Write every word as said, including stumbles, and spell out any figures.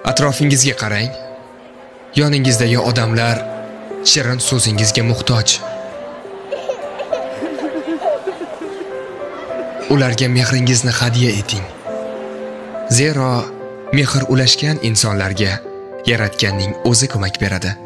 Atrofingizga qarang. Yoningizdagi odamlar shirin so'zingizga muhtoj. Ularga mehringizni hadya eting. Zero mehr ulashgan insonlarga Yaratganning o'zi ko'mak beradi.